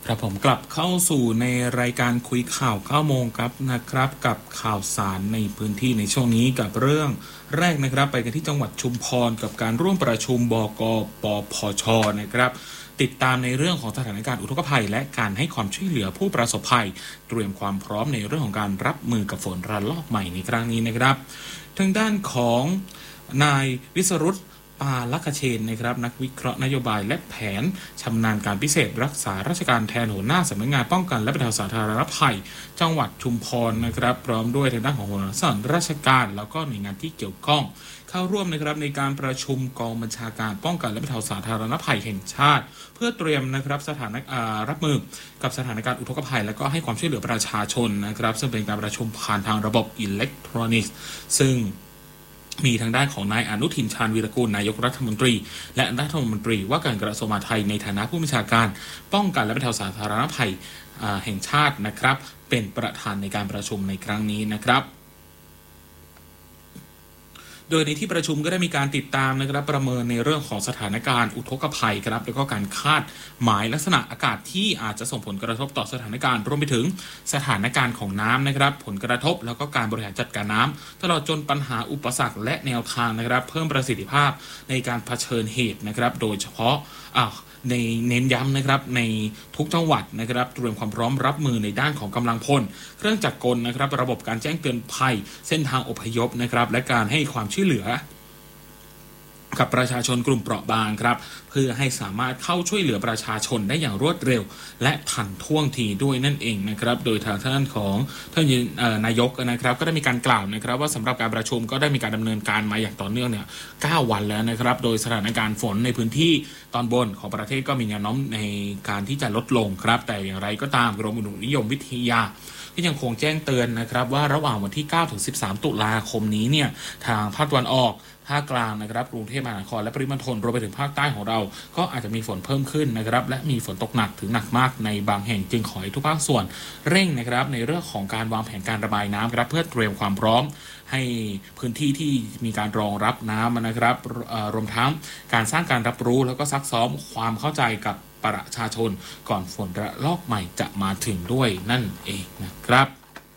ครับผมกลับเข้าสู่ในรายการคุยข่าว9โมงครับนะครับกับข่าวสารในพื้นที่ในช่วงนี้กับเรื่องแรกนะครับไปกันที่จังหวัดชุมพรกับการร่วมประชุมบก.ปพช.นะครับติดตามในเรื่องของสถานการณ์อุทกภัยและการให้ความช่วยเหลือผู้ประสบภัยเตรียมความพร้อมในเรื่องของการรับมือกับฝนระลอกใหม่ในครั้งนี้นะครับทางด้านของนายวิสรุตปาลักเชนนะครับนักวิเคราะห์นโยบายและแผนชำนาญการพิเศษรักษาราชการแทนหัวหน้าสำนักงานป้องกันและบรรเทาสาธารณภัยจังหวัดชุมพรนะครับพร้อมด้วยทางด้านของหัวหน้าส่วนราชการแล้วก็หน่วยงานที่เกี่ยวข้องเข้าร่วมนะครับในการประชุมกองบัญชาการป้องกันและบรรเทาสาธารณภัยแห่งชาติเพื่อเตรียมนะครับรับมือกับสถานการณ์อุทกภัยและก็ให้ความช่วยเหลือประชาชนนะครับซึ่งเป็นการประชุมผ่านทางระบบอิเล็กทรอนิกส์ซึ่งมีทางด้านของนายอนุทินชาญวีรกูลนายกรัฐมนตรีและรัฐมนตรีว่าการกระทรวงมหาดไทยในฐานะผู้บัญชาการป้องกันและบรรเทาสาธารณภัยแห่งชาตินะครับเป็นประธานในการประชุมในครั้งนี้นะครับโดยในที่ประชุมก็ได้มีการติดตามนะครับประเมินในเรื่องของสถานการณ์อุทกภัยครับแล้วก็การคาดหมายลักษณะอากาศที่อาจจะส่งผลกระทบต่อสถานการณ์รวมไปถึงสถานการณ์ของน้ำนะครับผลกระทบแล้วก็การบริหารจัดการน้ำตลอดจนปัญหาอุปสรรคและแนวทางนะครับเพิ่มประสิทธิภาพในการเผชิญเหตุนะครับโดยเฉพาะในเน้นย้ำนะครับในทุกจังหวัดนะครับเตรียมความพร้อมรับมือในด้านของกำลังพลเครื่องจักรกลนะครับระบบการแจ้งเตือนภัยเส้นทางอพยพนะครับและการให้ความช่วยเหลือกับประชาชนกลุ่มเปราะบางครับเพื่อให้สามารถเข้าช่วยเหลือประชาชนได้อย่างรวดเร็วและทันท่วงทีด้วยนั่นเองนะครับโดยทางท่านของท่านนายกนะครับก็ได้มีการกล่าวนะครับว่าสำหรับการประชุมก็ได้มีการดำเนินการมาอย่างต่อเนื่องเนี่ย9วันแล้วนะครับโดยสถานการณ์ฝนในพื้นที่ตอนบนของประเทศก็มีแนวโน้มในการที่จะลดลงครับแต่อย่างไรก็ตามกรมอุตุนิยมวิทยาก็ยังคงแจ้งเตือนนะครับว่าระหว่างวันที่9ถึง13ตุลาคมนี้เนี่ยทางภาคตะวันออกภาคกลางนะครับกรุงเทพมหานครและปริมณฑลรวมไปถึงภาคใต้ของเราก็อาจจะมีฝนเพิ่มขึ้นนะครับและมีฝนตกหนักถึงหนักมากในบางแห่งจึงขอให้ทุกภาคส่วนเร่งนะครับในเรื่องของการวางแผนการระบายน้ำครับเพื่อเตรียมความพร้อมให้พื้นที่ที่มีการรองรับน้ำนะครับรวมทั้งการสร้างการรับรู้แล้วก็ซักซ้อมความเข้าใจกับประชาชนก่อนฝนระลอกใหม่จะมาถึงด้วยนั่นเองนะครับ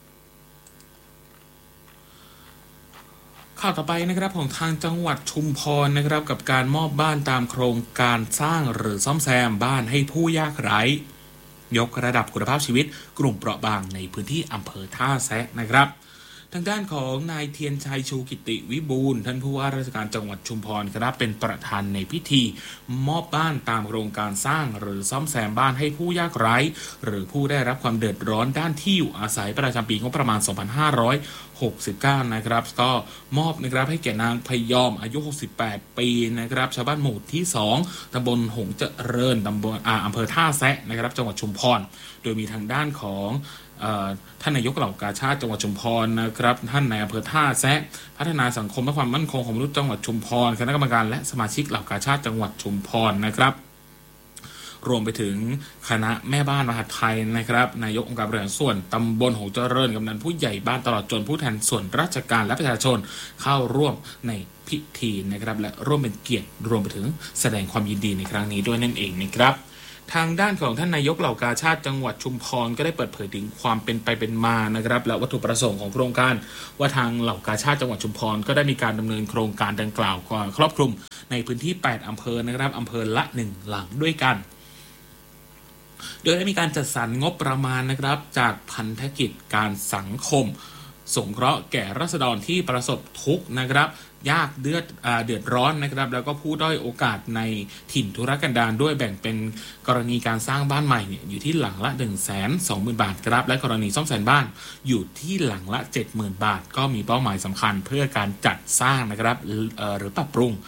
ข่าวต่อไปนะครับของทางจังหวัดชุมพรนะครับกับการมอบบ้านตามโครงการสร้างหรือซ่อมแซมบ้านให้ผู้ยากไร้ยกระดับคุณภาพชีวิตกลุ่มเปราะบางในพื้นที่อำเภอท่าแซะนะครับทางด้านของนายเทียนชัยชูกิติวิบูลย์ท่านผู้ว่าราชการจังหวัดชุมพรครับเป็นประธานในพิธีมอบบ้านตามโครงการสร้างหรือซ่อมแซมบ้านให้ผู้ยากไร้หรือผู้ได้รับความเดือดร้อนด้านที่อยู่อาศัยประจำปีงบประมาณ2569นะครับก็มอบนะครับให้แก่นางพยอมอายุ68ปีนะครับชาวบ้านหมู่ที่2ตำบลหงเจริญตำบลอำเภอท่าแซะนะครับจังหวัดชุมพรโดยมีทางด้านของท่านนายกเหล่ากาชาติจังหวัดชุมพรนะครับท่านนายอำเภอท่าแซะพัฒนาสังคมและความมั่นคงของมนุษย์จังหวัดชุมพรคณะกรรมการและสมาชิกเหล่ากาชาติจังหวัดชุมพรนะครับรวมไปถึงคณะแม่บ้านมหาดไทยนะครับนายกองค์การบริหารส่วนตำบลหงเจริญกำนันผู้ใหญ่บ้านตลอดจนผู้แทนส่วนราชการและประชาชนเข้าร่วมในพิธีนะครับและร่วมเป็นเกียรติรวมไปถึงแสดงความยินดีในครั้งนี้ด้วยนั่นเองนะครับทางด้านของท่านนายกเหล่ากาชาติจังหวัดชุมพรก็ได้เปิดเผยถึงความเป็นไปเป็นมานะครับและวัตถุประสงค์ของโครงการว่าทางเหล่ากาชาติจังหวัดชุมพรก็ได้มีการดำเนินโครงการดังกล่าวครอบคลุมในพื้นที่8อำเภอนะครับอำเภอละ1หลังด้วยกันโดยได้มีการจัดสรรงบประมาณนะครับจากพันธกิจการสังคมสงเคราะห์แก่ราษฎรที่ประสบทุกข์นะครับยากเดือดร้อนนะครับแล้วก็ผู้ด้อยโอกาสในถิ่นทุรกันดารด้วยแบ่งเป็นกรณีการสร้างบ้านใหม่เนี่ยอยู่ที่หลังละ 120,000 บาทครับและกรณีซ่อมแซมบ้านอยู่ที่หลังละ 70,000 บาทก็มีเป้าหมายสำคัญเพื่อการจัดสร้างนะครับหรือปรับปรุง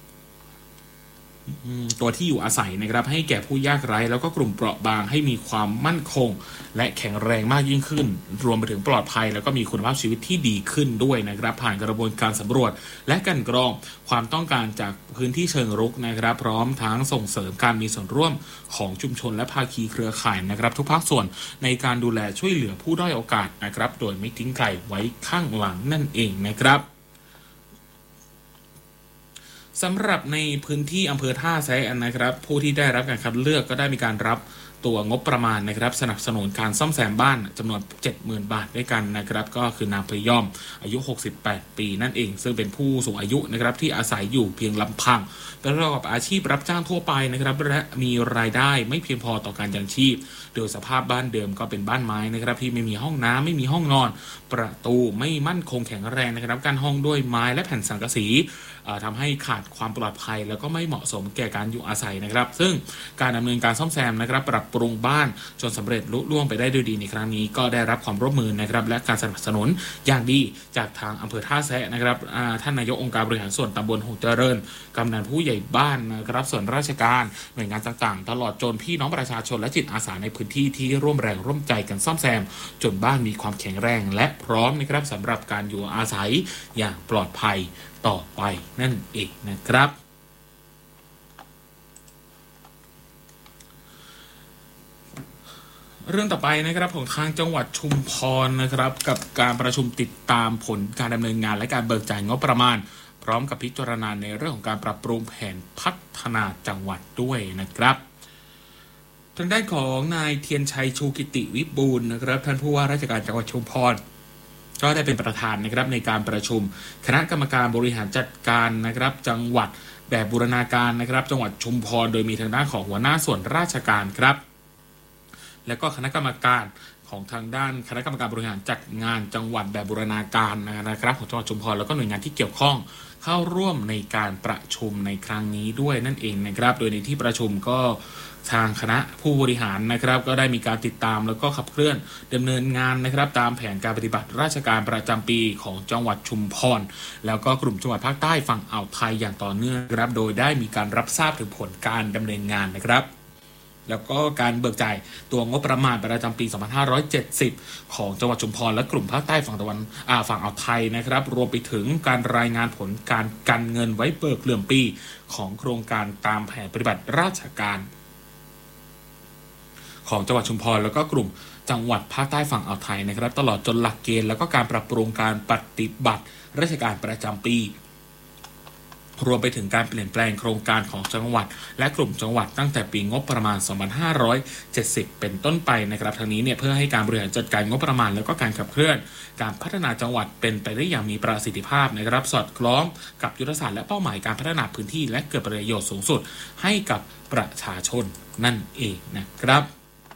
ตัวที่อยู่อาศัยนะครับให้แก่ผู้ยากไร้แล้วก็กลุ่มเปราะบางให้มีความมั่นคงและแข็งแรงมากยิ่งขึ้นรวมไปถึงปลอดภัยแล้วก็มีคุณภาพชีวิตที่ดีขึ้นด้วยนะครับผ่านกระบวนการสำรวจและกลั่นกรองความต้องการจากพื้นที่เชิงรุกนะครับพร้อมทั้งส่งเสริมการมีส่วนร่วมของชุมชนและภาคีเครือข่ายนะครับทุกภาคส่วนในการดูแลช่วยเหลือผู้ด้อยโอกาสนะครับโดยไม่ทิ้งใครไว้ข้างหลังนั่นเองนะครับสำหรับในพื้นที่อำเภอท่าแซะนะครับผู้ที่ได้รับการคัดเลือกก็ได้มีการรับตัวงบประมาณนะครับสนับสนุนการซ่อมแซมบ้านจำนวน 70,000 บาทด้วยกันนะครับก็คือนางพยอมอายุ 68 ปีนั่นเองซึ่งเป็นผู้สูงอายุนะครับที่อาศัยอยู่เพียงลำพังประกอบอาชีพรับจ้างทั่วไปนะครับและมีรายได้ไม่เพียงพอต่อการยังชีพโดยสภาพบ้านเดิมก็เป็นบ้านไม้นะครับที่ไม่มีห้องน้ำไม่มีห้องนอนประตูไม่มั่นคงแข็งแรงนะครับกั้นห้องด้วยไม้และแผ่นสังกะสีทำให้ขาดความปลอดภัยแล้วก็ไม่เหมาะสมแก่การอยู่อาศัยนะครับซึ่งการดำเนินการซ่อมแซมนะครับปรับปรุงบ้านจนสำเร็จลุล่วงไปได้ด้วยดีในครั้งนี้ก็ได้รับความร่วมมือนะครับและการสนับสนุนอย่างดีจากทางอำเภอท่าแซะนะครับท่านนายกองค์การบริหารส่วนตำบลหงเจริญกำนันผู้ใหญ่บ้านนะครับส่วนราชการหน่วยงานต่างๆตลอดจนพี่น้องประชาชนและจิตอาสาในพื้นที่ที่ร่วมแรงร่วมใจกันซ่อมแซมจนบ้านมีความแข็งแรงและพร้อมนะครับสำหรับการอยู่อาศัยอย่างปลอดภัยต่อไปนั่นเองนะครับเรื่องต่อไปนะครับของทางจังหวัดชุมพรนะครับกับการประชุมติดตามผลการดำเนินงานและการเบิกจ่ายงบประมาณพร้อมกับพิจารณาในเรื่องของการปรับปรุงแผนพัฒนาจังหวัดด้วยนะครับทางด้านของนายเทียนชัยชูกิติวิบูลย์นะครับท่านผู้ว่าราชการจังหวัดชุมพรก็ได้เป็นประธานนะครับในการประชุมคณะกรรมการบริหารจัดการนะครับจังหวัดแบบบูรณาการนะครับจังหวัดชุมพรโดยมีทางด้านของหัวหน้าส่วนราชการครับและก็คณะกรรมการของทางด้านคณะกรรมการบริหารจัดงานจังหวัดแบบบูรณาการนะครับของจังหวัดชุมพรแล้วก็หน่วยงานที่เกี่ยวข้องเข้าร่วมในการประชุมในครั้งนี้ด้วยนั่นเองนะครับโดยในที่ประชุมก็ทางคณะผู้บริหารนะครับก็ได้มีการติดตามแล้วก็ขับเคลื่อนดำเนินงานนะครับตามแผนการปฏิบัติราชการประจำปีของจังหวัดชุมพรแล้วก็กลุ่มจังหวัดภาคใต้ฝั่งอ่าวไทยอย่างต่อเนื่องครับโดยได้มีการรับทราบถึงผลการดำเนินงานนะครับแล้วก็การเบิกจ่ายตัวงบประมาณประจำปี 2570 ของจังหวัดชุมพรและกลุ่มภาคใต้ฝั่งอ่าวไทยนะครับรวมไปถึงการรายงานผลการเงินไว้เบิกเหลื่อมปีของโครงการตามแผนปฏิบัติราชการของจังหวัดชุมพรแล้วก็กลุ่มจังหวัดภาคใต้ฝั่งอ่าวไทยนะครับตลอดจนหลักเกณฑ์แล้วก็การปรับปรุงการปฏิบัติราชการประจำปีรวมไปถึงการเปลี่ยนแปลงโครงการของจังหวัดและกลุ่มจังหวัดตั้งแต่ปีงบประมาณ 2570 เป็นต้นไปนะครับทั้งนี้เนี่ยเพื่อให้การบริหารจัดการงบประมาณแล้วก็การขับเคลื่อนการพัฒนาจังหวัดเป็นไปได้อย่างมีประสิทธิภาพนะครับสอดคล้องกับยุทธศาสตร์และเป้าหมายการพัฒนาพื้นที่และเกิดประโยชน์สูงสุดให้กับประชาชนนั่นเองนะครับ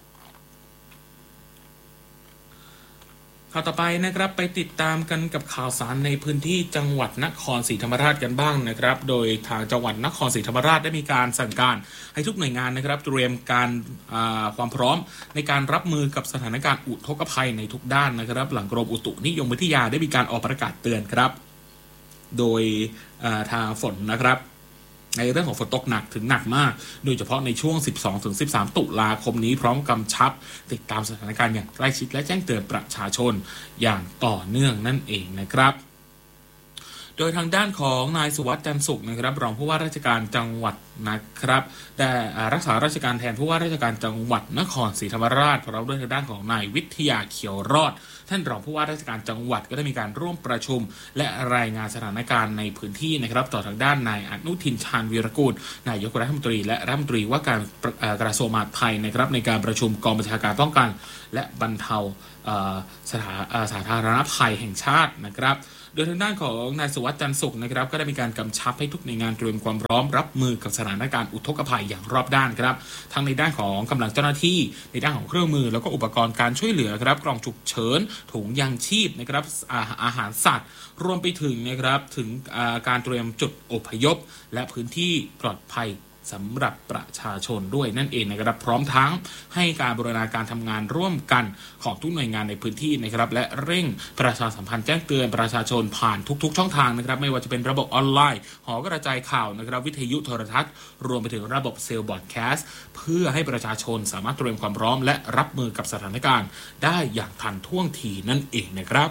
ข่าวต่อไปนะครับไปติดตามกันกับข่าวสารในพื้นที่จังหวัดนครศรีธรรมราชกันบ้างนะครับโดยทางจังหวัดนครศรีธรรมราชได้มีการสั่งการให้ทุกหน่วยงานนะครับเตรียมการความพร้อมในการรับมือกับสถานการณ์อุทกภัยในทุกด้านนะครับหลังกรมอุตุนิยมวิทยาได้มีการออกประกาศเตือนครับโดยทางฝนนะครับในเรื่องของฝนตกหนักถึงหนักมากโดยเฉพาะในช่วง 12-13 ตุลาคมนี้พร้อมกำชับติดตามสถานการณ์อย่างใกล้ชิดและแจ้งเตือนประชาชนอย่างต่อเนื่องนั่นเองนะครับโดยทางด้านของนายสุวัสดิ์จันทร์สุขนะครับรองผู้ว่าราชการจังหวัดนะครับได้รักษาราชการแทนผู้ว่าราชการจังหวัดนครศรีธรรมราชพร้อมด้วยทางด้านของนายวิทยาเขียวรอดท่านรองผู้ว่าราชการจังหวัดก็ได้มีการร่วมประชุมและรายงานสถานการณ์ในพื้นที่นะครับต่อทางด้านนายอนุทินชาญวีรกูลนายกรัฐมนตรีและรัฐมนตรีว่าการกระทรวงมหาดไทยนะครับในการประชุมกองบัญชาการป้องกันและบรรเทาสาธารณภัยแห่งชาตินะครับโดยทางด้านของนายสุวัสดิ์จันทร์สุขนะครับก็ได้มีการกำชับให้ทุกหน่วยงานเตรียมความพร้อมรับมือกับสถานการณ์อุทกภัยอย่างรอบด้านครับทั้งในด้านของกำลังเจ้าหน้าที่ในด้านของเครื่องมือแล้วก็อุปกรณ์การช่วยเหลือครับกล่องฉุกเฉินถุงยางชีพนะครับอาหารสัตว์รวมไปถึงนะครับถึงการเตรียมจุดอพยพและพื้นที่ปลอดภัยสำหรับประชาชนด้วยนั่นเองนะครับพร้อมทั้งให้การบูรณาการทำงานร่วมกันของทุกหน่วยงานในพื้นที่นะครับและเร่งประชาสัมพันธ์แจ้งเตือนประชาชนผ่านทุกๆช่องทางนะครับไม่ว่าจะเป็นระบบออนไลน์หอกระจายข่าวนะครับวิทยุโทรทัศน์รวมไปถึงระบบเซลล์บอดแคสต์เพื่อให้ประชาชนสามารถเตรียมความพร้อมและรับมือกับสถานการณ์ได้อย่างทันท่วงทีนั่นเองนะครับ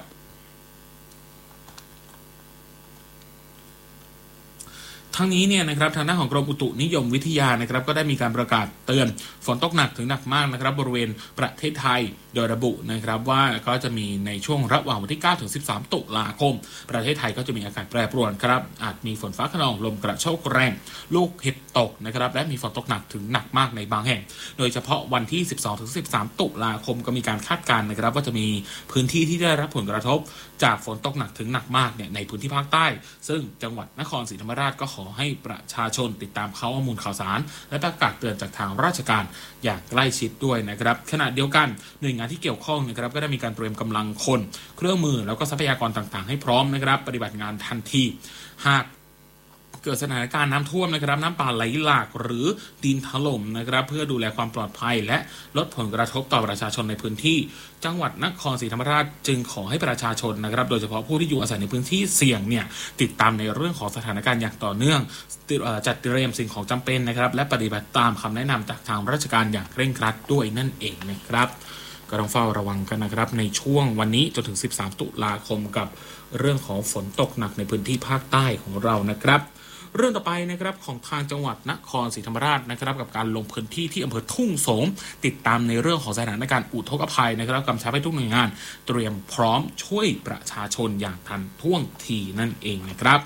ทั้งนี้เนี่ยนะครับทางด้านของกรมอุตุนิยมวิทยานะครับก็ได้มีการประกาศเตือนฝนตกหนักถึงหนักมากนะครับบริเวณประเทศไทยโดยระบุนะครับว่าก็จะมีในช่วงระหว่างวันที่9ถึง13ตุลาคมประเทศไทยก็จะมีอากาศแปรปรวนครับอาจมีฝนฟ้าคะนองลมกระโชกแรงลูกเห็บตกนะครับและมีฝนตกหนักถึงหนักมากในบางแห่งโดยเฉพาะวันที่12ถึง13ตุลาคมก็มีการคาดการณ์นะครับว่าจะมีพื้นที่ที่ได้รับผลกระทบจากฝนตกหนักถึงหนักมากเนี่ยในพื้นที่ภาคใต้ซึ่งจังหวัดนครศรีธรรมราชก็ขอให้ประชาชนติดตามข้อมูลข่าวสารและประกาศเตือนจากทางราชการอย่างใกล้ชิดด้วยนะครับขณะเดียวกันหน่วยงานที่เกี่ยวข้องนะครับก็ได้มีการเตรียมกำลังคนเครื่องมือแล้วก็ทรัพยากรต่างๆให้พร้อมนะครับปฏิบัติงานทันทีหากเกิดสถานการณ์น้ำท่วมนะครับน้ำป่าไหลหลากหรือดินถล่มนะครับเพื่อดูแลความปลอดภัยและลดผลกระทบต่อประชาชนในพื้นที่จังหวัดนครศรีธรรมราชจึงขอให้ประชาชนนะครับโดยเฉพาะผู้ที่อยู่อาศัยในพื้นที่เสี่ยงเนี่ยติดตามในเรื่องของสถานการณ์อย่างต่อเนื่องจัดเตรียมสิ่งของจำเป็นนะครับและปฏิบัติตามคำแนะนำจากทางราชการอย่างเคร่งครัดด้วยนั่นเองนะครับก็ต้องเฝ้าระวังกันนะครับในช่วงวันนี้จนถึง13ตุลาคมกับเรื่องของฝนตกหนักในพื้นที่ภาคใต้ของเรานะครับเรื่องต่อไปนะครับของทางจังหวัดนครศรีธรรมราชนะครับกับการลงพื้นที่ที่อำเภอทุ่งสงติดตามในเรื่องของสถานการณ์อุทกภัยนะครับกำชับให้ทุกหน่วยงานเตรียมพร้อมช่วยประชาชนอย่างทันท่วงทีนั่นเองนะครับ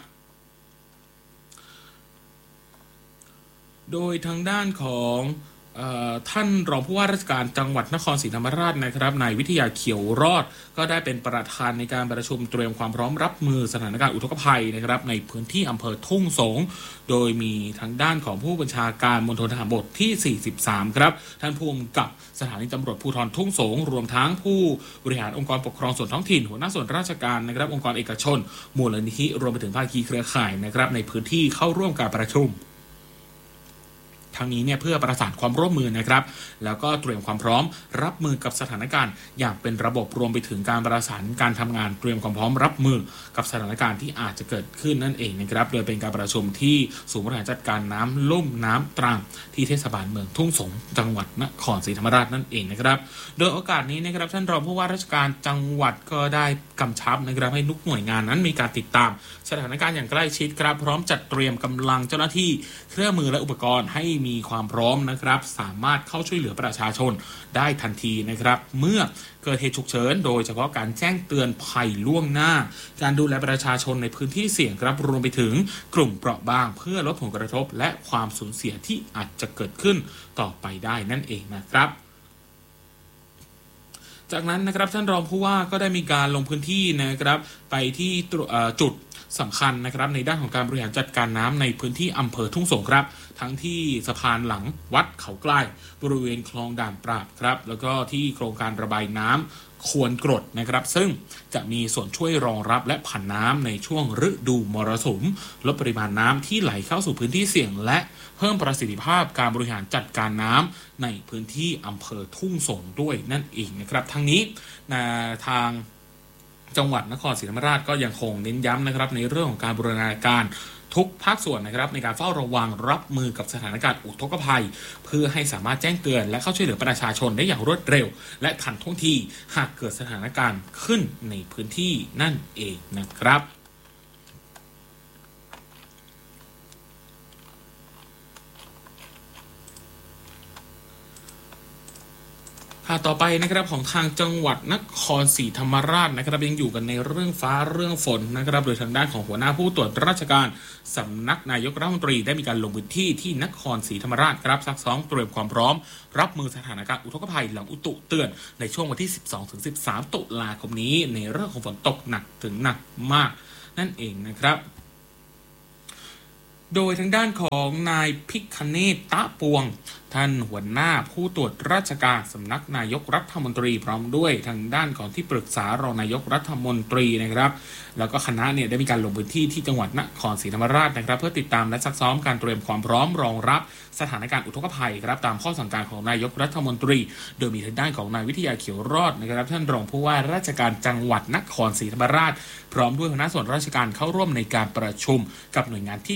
โดยทางด้านของท่านรองผู้ว่าราชการจังหวัดนครศรีธรรมราชนะครับนายวิทยาเขียวรอดก็ได้เป็นประธานในการประชุมเตรียมความพร้อมรับมือสถานการณ์อุทกภัยนะครับในพื้นที่อำเภอทุ่งสงโดยมีทางด้านของผู้บัญชาการมณฑลทหารบกที่43ครับท่านผู้กำกับสถานีตำรวจภูธรทุ่งสงรวมทั้งผู้บริหารองค์กรปกครองส่วนท้องถิ่นหัวหน้าส่วนราชการนะครับองค์กรเอกชนมูลนิธิรวมไปถึงภาคีเครือข่ายนะครับในพื้นที่เข้าร่วมการประชุมทั้งนี้เนี่ยเพื่อประสานความร่วมมือนะครับแล้วก็เตรียมความพร้อมรับมือกับสถานการณ์อย่างเป็นระบบรวมไปถึงการประสานการทำงานเตรียมความพร้อมรับมือกับสถานการณ์ที่อาจจะเกิดขึ้นนั่นเองนะครับโดยเป็นการประชุมที่ศูนย์บริหารจัดการน้ำลุ่มน้ำตรังที่เทศบาลเมืองทุ่งสงจังหวัดนครศรีธรรมราชนั่นเองนะครับโดยโอกาสนี้นะครับท่านรองผู้ว่าราชการจังหวัดก็ได้กำชับนะครับให้ทุกหน่วยงานนั้นมีการติดตามสถานการณ์อย่างใกล้ชิดครับพร้อมจัดเตรียมกำลังเจ้าหน้าที่เครื่องมือและอุปกรณ์ให้มีความพร้อมนะครับสามารถเข้าช่วยเหลือประชาชนได้ทันทีนะครับเมื่อเกิดเหตุฉุกเฉินโดยเฉพาะการแจ้งเตือนภัยล่วงหน้าการดูแลประชาชนในพื้นที่เสี่ยงครับรวมไปถึงกลุ่มเปราะบางเพื่อลดผลกระทบและความสูญเสียที่อาจจะเกิดขึ้นต่อไปได้นั่นเองนะครับจากนั้นนะครับท่านรองผู้ว่าก็ได้มีการลงพื้นที่นะครับไปที่จุดสำคัญนะครับในด้านของการบริหารจัดการน้ำในพื้นที่อำเภอทุ่งสงครับทั้งที่สะพานหลังวัดเขาใกล้บริเวณคลองด่านปราบครับแล้วก็ที่โครงการระบายน้ำควรกรดนะครับซึ่งจะมีส่วนช่วยรองรับและผันน้ำในช่วงฤดูมรสุมลดปริมาณน้ำที่ไหลเข้าสู่พื้นที่เสี่ยงและเพิ่มประสิทธิภาพการบริหารจัดการน้ำในพื้นที่อำเภอทุ่งสงด้วยนั่นเองนะครับทั้งนี้ทางจังหวัดนครศรีธรรมราชก็ยังคงเน้นย้ำนะครับในเรื่องของการบูรณาการทุกภาคส่วนนะครับในการเฝ้าระวังรับมือกับสถานการณ์อุทกภัยเพื่อให้สามารถแจ้งเตือนและเข้าช่วยเหลือประชาชนได้อย่างรวดเร็วและทันท่วงทีหากเกิดสถานการณ์ขึ้นในพื้นที่นั่นเองนะครับต่อไปนะครับของทางจังหวัดนครศรีธรรมราชนะครับยังอยู่กันในเรื่องฟ้าเรื่องฝนนะครับโดยทางด้านของหัวหน้าผู้ตรวจราชการสำนักนายกรัฐมนตรีได้มีการลงพื้นที่ที่นครศรีธรรมราชครับซักซ้อมเตรียมความพร้อมรับมือสถานการณ์อุทกภัยหลังอุตุเตือนในช่วงวันที่ 12-13 ตุลาคมนี้ในเรื่องของฝนตกหนักถึงหนักมากนั่นเองนะครับโดยทางด้านของนายพิคเนศตะปวงท่านหัวหน้าผู้ตรวจราชการสำนักนายกรัฐมนตรีพร้อมด้วยทางด้านของที่ปรึกษารองนายกรัฐมนตรีนะครับแล้วก็คณะเนี่ยได้มีการลงพื้นที่ที่จังหวัดนครศรีธรรมราชนะครับเพื่อติดตามและซักซ้อมการเตรียมความพร้อมรองรับสถานการณ์อุทกภัยครับตามข้อสั่งการของนายกรัฐมนตรีโดยมีทางด้านของนายวิทยาเขียวรอดนะครับท่านรองผู้ว่าราชการจังหวัดนครศรีธรรมราชพร้อมด้วยหัวหน้าส่วนราชการเข้าร่วมในการประชุมกับหน่วยงานที่เกี่ยว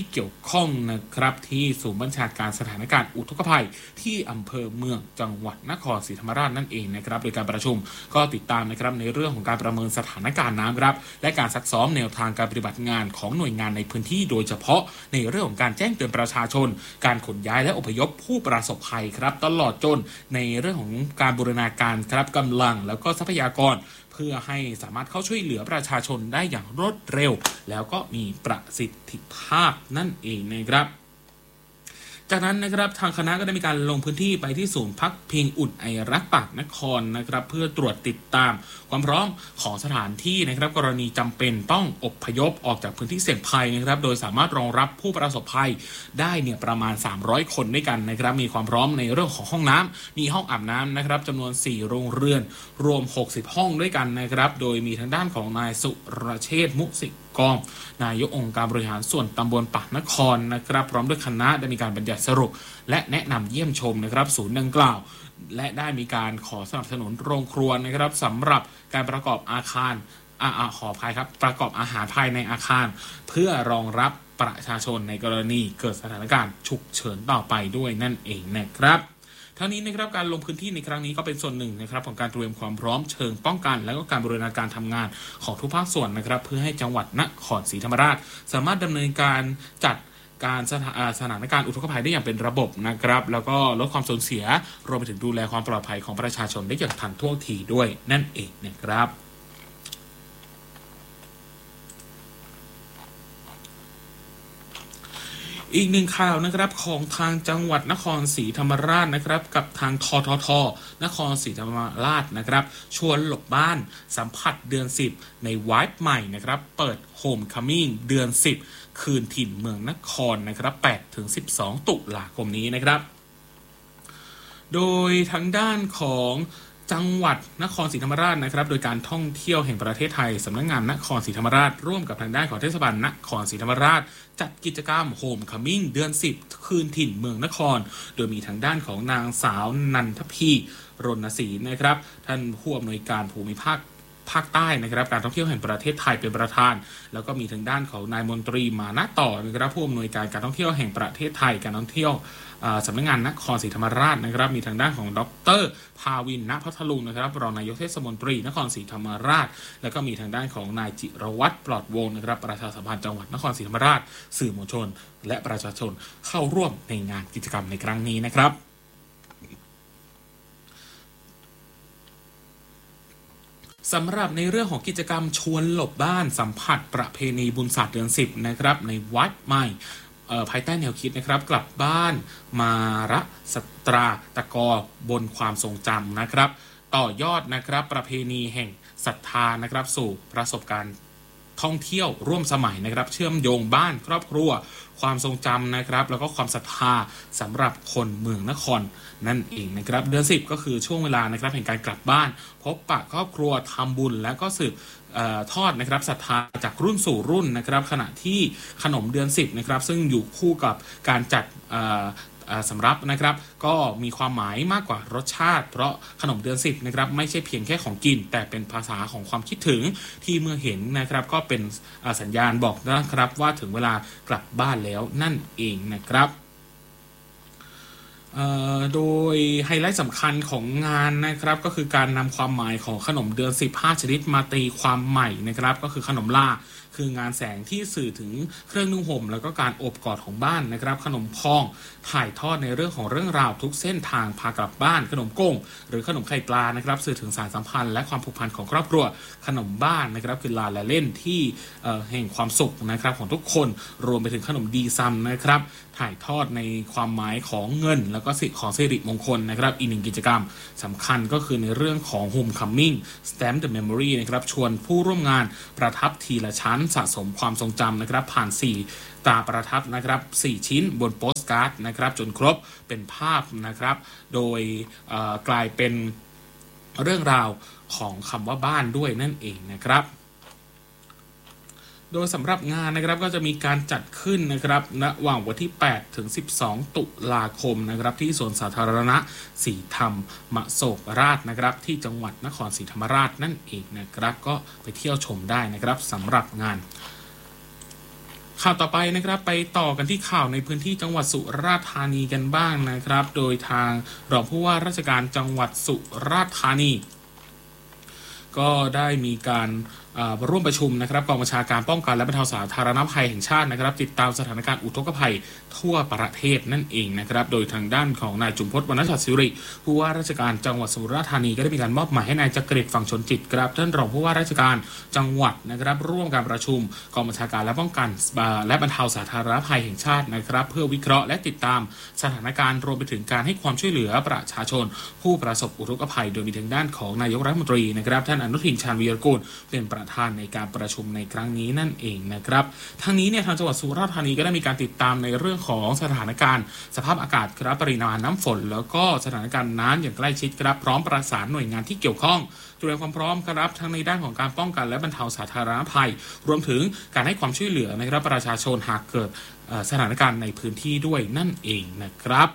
ข้องนะครับที่ศูนย์บัญชาการสถานการณ์อุทกภัยที่อำเภอเมืองจังหวัดนครศรีธรรมราชนั่นเองนะครับโดยการประชุมก็ติดตามนะครับในเรื่องของการประเมินสถานการณ์น้ำครับและการซักซ้อมแนวทางการปฏิบัติงานของหน่วยงานในพื้นที่โดยเฉพาะในเรื่องของการแจ้งเตือนประชาชนการขนย้ายและอพยพผู้ประสบภัยครับตลอดจนในเรื่องของการบูรณาการครับกำลังแล้วก็ทรัพยากรเพื่อให้สามารถเข้าช่วยเหลือประชาชนได้อย่างรวดเร็วแล้วก็มีประสิทธิภาพนั่นเองนะครับจากนั้นนะครับทางคณะก็ได้มีการลงพื้นที่ไปที่ศูนย์พักพิงอุ่นไอรักปากนครนะครับเพื่อตรวจติดตามความพร้อมของสถานที่นะครับกรณีจำเป็นต้องอพยพออกจากพื้นที่เสี่ยงภัยนะครับโดยสามารถรองรับผู้ประสบภัยได้เนี่ยประมาณ300คนด้วยกันนะครับมีความพร้อมในเรื่องของห้องน้ำมีห้องอาบน้ำนะครับจำนวน4โรงเรือนรวม60ห้องด้วยกันนะครับโดยมีทางด้านของนายสุรเชษฐ์มุสิกองนายกองค์การบริหารส่วนตำบลปากนครนะครับพร้อมด้วยคณะได้มีการบรรยายสรุปและแนะนำเยี่ยมชมนะครับศูนย์ดังกล่าวและได้มีการขอสนับสนุนโรงครัวนะครับสำหรับการประกอบอาคารขออภัยครับประกอบอาหารภายในอาคารเพื่อรองรับประชาชนในกรณีเกิดสถานการณ์ฉุกเฉินต่อไปด้วยนั่นเองนะครับทั้งนี้นะครับการลงพื้นที่ในครั้งนี้ก็เป็นส่วนหนึ่งนะครับของการเตรียมความพร้อมเชิงป้องกันและก็การบูรณาการทำงานของทุกภาคส่วนนะครับเพื่อให้จังหวัดนครศรีธรรมราชสามารถดำเนินการจัดการสถานการณ์อุทกภัยได้อย่างเป็นระบบนะครับแล้วก็ลดความสูญเสียรวมไปถึงดูแลความปลอดภัยของประชาชนได้อย่างทันท่วงทีด้วยนั่นเองนะครับอีกหนึ่งข่าวนะครับของทางจังหวัดนครศรีธรรมราชนะครับกับทางททนครศรีธรรมราชนะครับชวนหลบบ้านสัมผัสเดือน10ในวายใหม่นะครับเปิดโฮมคัมมิ่งเดือน10คืนถิ่นเมืองนครนะครับ8-12 ตุลาคมนี้นะครับโดยทางด้านของจังหวัดนครศรีธรรมราชนะครับโดยการท่องเที่ยวแห่งประเทศไทยสำนักงานนครศรีธรรมราชร่วมกับทางด้านของเทศบาลนครศรีธรรมราชจัดกิจกรรมโฮมคัมมิ่งเดือน10คืนถิ่นเมืองนครโดยมีทางด้านของนางสาวนันทพีรณศรีนะครับท่านผู้อำนวยการภูมิภาคใต้นะครับการท่องเที่ยวแห่งประเทศไทยเป็นประธานแล้วก็มีทางด้านของนายมนตรีมานะต่อนะครับผู้อำนวยการการท่องเที่ยวแห่งประเทศไทยการท่องเที่ยวสำนักงานนครศรีธรรมราชนะครับมีทางด้านของดร.ภาวิน ณ พัทลุงนะครับรองนายกเทศมนตรีนครศรีธรรมราชแล้วก็มีทางด้านของนายจิรวัตรปลอดวงศ์นะครับประชาสัมพันธ์จังหวัดนครศรีธรรมราชสื่อมวลชนและประชาชนเข้าร่วมในงานกิจกรรมในครั้งนี้นะครับสำหรับในเรื่องของกิจกรรมชวนหลบบ้านสัมผัสประเพณีบุญศาสตร์เดือน10นะครับในวัดใหม่ภายใต้แนวคิดนะครับกลับบ้านมาระสตราตะกอบนความทรงจำนะครับต่อยอดนะครับประเพณีแห่งศรัทธานะครับสู่ประสบการณ์ท่องเที่ยวร่วมสมัยนะครับเชื่อมโยงบ้านครอบครัวความทรงจำนะครับแล้วก็ความศรัทธาสำหรับคนเมืองนครนั่นเองนะครับเดือน10ก็คือช่วงเวลานะครับแห่งการกลับบ้านพบปะครอบครัวทำบุญและก็สืบทอดนะครับศรัทธาจากรุ่นสู่รุ่นนะครับขณะที่ขนมเดือน10นะครับซึ่งอยู่คู่กับการจัดสำรับนะครับก็มีความหมายมากกว่ารสชาติเพราะขนมเดือน10นะครับไม่ใช่เพียงแค่ของกินแต่เป็นภาษาของความคิดถึงที่เมื่อเห็นนะครับก็เป็นสัญญาณบอกนะครับว่าถึงเวลากลับบ้านแล้วนั่นเองนะครับโดยไฮไลท์สำคัญของงานนะครับก็คือการนำความหมายของขนมเดือน15ชนิดมาตีความใหม่นะครับก็คือขนมลาคืองานแสงที่สื่อถึงเครื่องนุ่งห่มแล้วก็การอบกอดของบ้านนะครับขนมพองถ่ายทอดในเรื่องของเรื่องราวทุกเส้นทางพากลับบ้านขนมก้งหรือขนมไข่ปลานะครับสื่อถึงสายสัมพันธ์และความผูกพันของครอบครัวขนมบ้านนะครับคือลาและเล่นที่แห่งความสุขนะครับของทุกคนรวมไปถึงขนมดีซัมนะครับถ่ายทอดในความหมายของเงินแล้วก็ของสิริมงคลนะครับอีกหนึ่งกิจกรรมสำคัญก็คือในเรื่องของ Homecoming Stamp the Memory นะครับชวนผู้ร่วมงานประทับทีละชั้นสะสมความทรงจำนะครับผ่าน4ตราประทับนะครับ4ชิ้นบนโปสการ์ดนะครับจนครบเป็นภาพนะครับโดยกลายเป็นเรื่องราวของคำว่าบ้านด้วยนั่นเองนะครับโดยสำหรับงานนะครับก็จะมีการจัดขึ้นนะครับระหว่างวันที่8ถึง12ตุลาคมนะครับที่สวนสาธารณะศรีธรรมโศกราชนะครับที่จังหวัดนครศรีธรรมราชนั่นเองนะครับก็ไปเที่ยวชมได้นะครับสำหรับงานข่าวต่อไปนะครับไปต่อกันที่ข่าวในพื้นที่จังหวัดสุราษฎร์ธานีกันบ้างนะครับโดยทางรองผู้ว่าราชการจังหวัดสุราษฎร์ธานีก็ได้มีการร่วมประชุมนะครับกองบัญชาการป้องกันและบรรเทาสาธารณภัยแห่งชาตินะครับติดตามสถานการณ์อุทกภัยทั่วประเทศนั่นเองนะครับโดยทางด้านของนายจุมพจน์ วรรณชัดศิริผู้ว่าราชการจังหวัดสุราษฎร์ธานีก็ได้มีการมอบหมายให้นายจักริด ฝั่งชนจิตครับท่านรองผู้ว่าราชการจังหวัดนะครับร่วมการประชุมกองบัญชาการและป้องกันและบรรเทาสาธารณภัยแห่งชาตินะครับเพื่อวิเคราะห์และติดตามสถานการณ์รวมไปถึงการให้ความช่วยเหลือประชาชนผู้ประสบอุทกภัยโดยมีทางด้านของนายกรัฐมนตรีนะครับท่านอนุทิน ชาญวีรกูลเป็นประธานในการประชุมในครั้งนี้นั่นเองนะครับทั้งนี้เนี่ยทางจังหวัดสุราษฎร์ธานีก็ได้มีการติดตามในเรื่องของสถานการณ์สภาพอากาศครับปริมาณน้ำฝนแล้วก็สถานการณ์น้ำอย่างใกล้ชิดครับพร้อมประสานหน่วยงานที่เกี่ยวข้องเตรียมความพร้อมครับทั้งในด้านของการป้องกันและบรรเทาสาธารณภัยรวมถึงการให้ความช่วยเหลือนะครับประชาชนหากเกิดสถานการณ์ในพื้นที่ด้วยนั่นเองนะครับ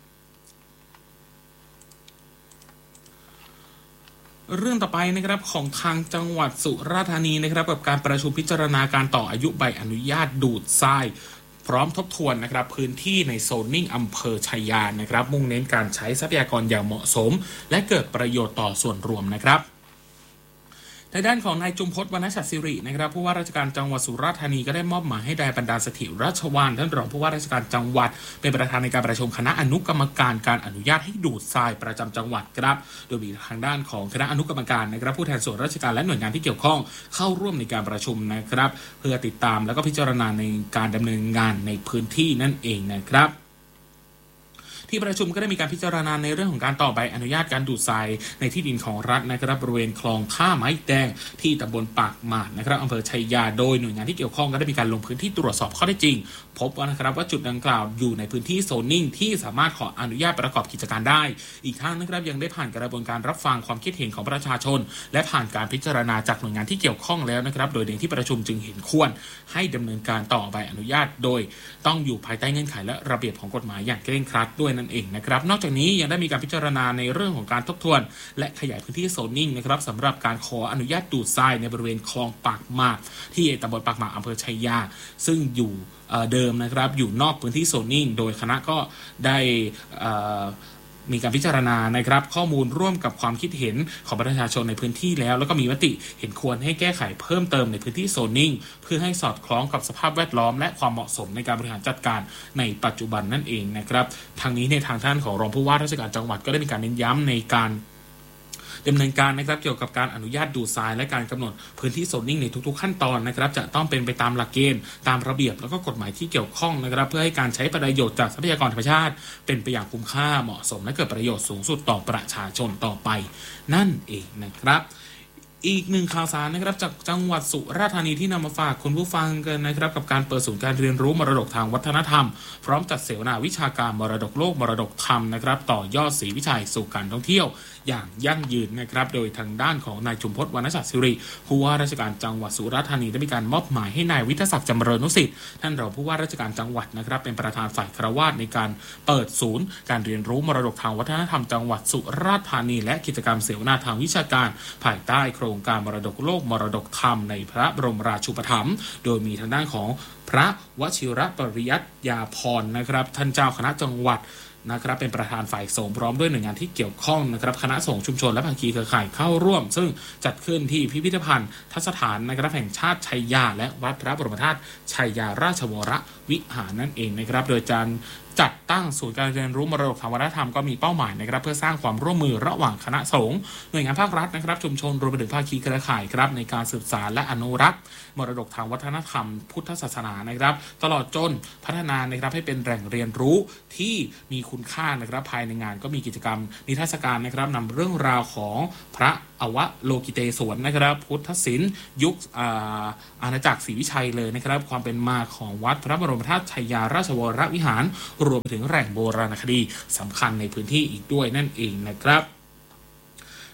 เรื่องต่อไปนะครับของทางจังหวัดสุราษฎร์ธานีนะครับกับการประชุมพิจารณาการต่ออายุใบอนุญาตดูดทรายพร้อมทบทวนนะครับพื้นที่ในโซนนิ่งอำเภอชัยยานะครับมุ่งเน้นการใช้ทรัพยากรอย่างเหมาะสมและเกิดประโยชน์ต่อส่วนรวมนะครับในด้านของนายจุมพจน์ วรรณชัดศิรินะครับผู้ว่าราชการจังหวัดสุราษฎร์ธานีก็ได้มอบหมายให้นายบรรดาลสถิราชวานท่านรองผู้ว่าราชการจังหวัดเป็นประธานในการประชุมคณะอนุกรรมการการอนุญาตให้ดูดทรายประจำจังหวัดครับโดยมีทางด้านของคณะอนุกรรมการนะครับผู้แทนส่วนราชการและหน่วยงานที่เกี่ยวข้องเข้าร่วมในการประชุมนะครับเพื่อติดตามแล้วก็พิจารณาในการดำเนินงานในพื้นที่นั่นเองนะครับที่ประชุมก็ได้มีการพิจารณาในเรื่องของการต่อใบอนุญาตการดูดทรายในที่ดินของรัฐนะครับบริเวณคลองท่าไม้แดงที่ตำบลปากหมาดนะครับอำเภอชัยยาโดยหน่วยงานที่เกี่ยวข้องก็ได้มีการลงพื้นที่ตรวจสอบข้อเท็จจริงพบว่านะครับว่าจุดดังกล่าวอยู่ในพื้นที่โซนนิ่งที่สามารถขออนุญาตประกอบกิจการได้อีกทั้งนะครับยังได้ผ่านกระบวนการรับฟังความคิดเห็นของประชาชนและผ่านการพิจารณาจากหน่วยงานที่เกี่ยวข้องแล้วนะครับโดยในที่ประชุมจึงเห็นควรให้ดำเนินการต่อใบอนุญาตโดยต้องอยู่ภายใต้เงื่อนไขและระเบียบของกฎหมายอย่างเคร่งครัดด้วยนั่นเองนะครับนอกจากนี้ยังได้มีการพิจารณาในเรื่องของการทบทวนและขยายพื้นที่โซนนิ่งนะครับสำหรับการขออนุญาตดูดทรายในบริเวณคลองปากหมาดที่ตำบลปากหมาดอำเภอชัยยาซึ่งอยู่เดิมนะครับอยู่นอกพื้นที่โซนนิ่งโดยคณะก็ได้มีการพิจารณานะครับข้อมูลร่วมกับความคิดเห็นของประชาชนในพื้นที่แล้วก็มีมติเห็นควรให้แก้ไขเพิ่มเติมในพื้นที่โซนนิ่งเพื่อให้สอดคล้องกับสภาพแวดล้อมและความเหมาะสมในการบริหารจัดการในปัจจุบันนั่นเองนะครับทางนี้ในทางท่านของรองผู้ว่าราชการจังหวัดก็ได้มีการเน้นย้ำในการดำเนินการนะครับเกี่ยวกับการอนุญาตดูดทรายและการกำหนดพื้นที่โซนนิ่งในทุกๆขั้นตอนนะครับจะต้องเป็นไปตามหลักเกณฑ์ตามระเบียบแล้วก็กฎหมายที่เกี่ยวข้องนะครับเพื่อให้การใช้ประโยชน์จากทรัพยากรธรรมชาติเป็นไปอย่างคุ้มค่าเหมาะสมและเกิดประโยชน์สูงสุดต่อประชาชนต่อไปนั่นเองนะครับอีกหนึ่งข่าวสารนะครับจากจังหวัดสุราษฎร์ธานีที่นำมาฝากคุณผู้ฟังกันนะครับกับการเปิดศูนย์การเรียนรู้มรดกทางวัฒนธรรมพร้อมจัดเสวนาวิชาการมรดกโลกมรดกธรรมนะครับต่อยอดศรีวิชัยสู่การท่องเที่ยวอย่างยั่งยืนนะครับโดยทางด้านของนายจุมพจน์ วรรณชัดศิริผู้ว่าราชการจังหวัดสุราษฎร์ธานีได้มีการมอบหมายให้นายวิทยศักดิ์จำเริญนุสิทธิ์ท่านรองผู้ว่าราชการจังหวัดนะครับเป็นประธานฝ่ายคฤหัสถ์ในการเปิดศูนย์การเรียนรู้มรดกทางวัฒนธรรมจังหวัดสุราษฎร์ธานีและกิจกรรมเสวนาทางวิชาการภายใต้โครงการมรดกโลกมรดกธรรมในพระบรมราชูปถัมภ์โดยมีทางด้านของพระวชิรปริยัติยาภรณ์นะครับท่านเจ้าคณะจังหวัดนะครับเป็นประธานฝ่ายสงฆ์พร้อมด้วยหน่วยงานที่เกี่ยวข้องนะครับคณะสงฆ์ชุมชนและภาคีเครือข่ายเข้าร่วมซึ่งจัดขึ้นที่พิพิธภัณฑ์ทัศถานนะครับแห่งชาติชัยยาและวัดพระบรมธาตุชัยยาราชวรวิหารนั่นเองนะครับโดยการจัดตั้งศูนย์การเรียนรู้มรดกทางวัฒนธรรมก็มีเป้าหมายนะครับเพื่อสร้างความร่วมมือระหว่างคณะสงฆ์หน่วยงานภาครัฐนะครับชุมชนรวมไปถึงภาคีเครือข่ายครับในการสืบสานและอนุรักษ์มรดกทางวัฒนธรรมพุทธศาสนานะครับตลอดจนพัฒนานะครับให้เป็นแหล่งเรียนรู้ที่มีคุณค่านะครับภายในงานก็มีกิจกรรมนิทรรศการนะครับนำเรื่องราวของพระอวโลกิเตศวรนะครับพุทธศิลป์ยุคอาณาจักรศรีวิชัยเลยนะครับความเป็นมาของวัดพระบรมธาตุชัยยาราชวรวิหารรวมถึงแหล่งโบราณคดีสำคัญในพื้นที่อีกด้วยนั่นเองนะครับ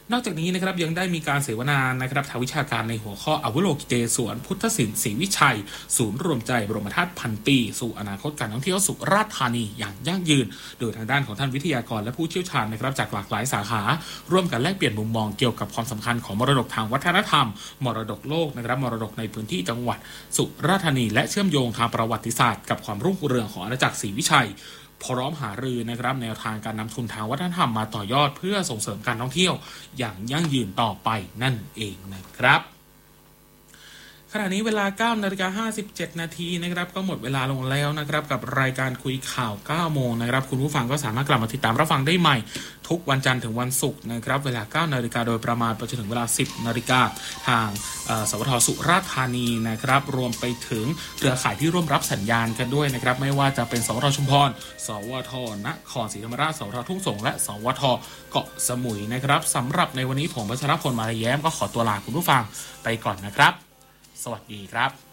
นอกจากนี้นะครับยังได้มีการเสวนานะครับทางวิชาการในหัวข้ออวโลกิเตศวรพุทธศิลป์ศรีวิชัยศูนย์รวมใจบรมธาตุพันปีสู่อนาคตการท่องเที่ยวสุราษฎร์ธานีอย่างยั่งยืนโดยทางด้านของท่านวิทยากรและผู้เชี่ยวชาญนะครับจากหลากหลายสาขาร่วมกันแลกเปลี่ยนมุมมองเกี่ยวกับความสำคัญของมรดกทางวัฒนธรรมมรดกโลกนะครับมรดกในพื้นที่จังหวัดสุราษฎร์ธานีและเชื่อมโยงทางประวัติศาสตร์กับความรุ่งเรืองของอาณาจักรศรีวิชัยพร้อมหารือนะครับแนวทางการนำทุนทางวัฒนธรรมมาต่อยอดเพื่อส่งเสริมการท่องเที่ยวอย่างยั่งยืนต่อไปนั่นเองนะครับขณะนี้เวลา 9:57 นาทีนะครับก็หมดเวลาลงแล้วนะครับกับรายการคุยข่าว 9 โมงนะครับคุณผู้ฟังก็สามารถกลับมาติดตามรับฟังได้ใหม่ทุกวันจันทร์ถึงวันศุกร์นะครับเวลา 9 นาฬิกาโดยประมาณไปจนถึงเวลา 10 นาฬิกาทางสวท.สุราษฎร์ธานีนะครับรวมไปถึงเครือข่ายที่ร่วมรับสัญญาณกันด้วยนะครับไม่ว่าจะเป็นสวท.ชุมพรสวท.นครศรีธรรมราชสวท.ทุ่งสงและสวท.เกาะสมุยนะครับสำหรับในวันนี้ผมวัชรพล มาลาแย้มก็ขอตัวลาคุณผู้ฟังไปก่อนนะครับสวัสดีครับ